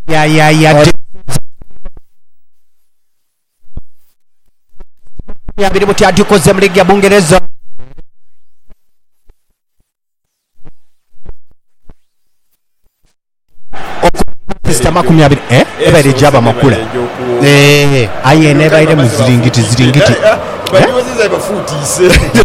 yabiri buti atikoze mu ligi ya Bungereza. Sita 20 ebaire jaba makula aye nebaire mu zilingiti bali baziza bafutise